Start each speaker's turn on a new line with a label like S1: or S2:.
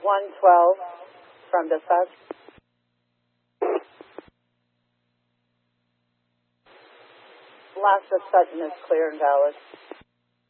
S1: 112 from dispatch. Last of Sutton is clear and valid.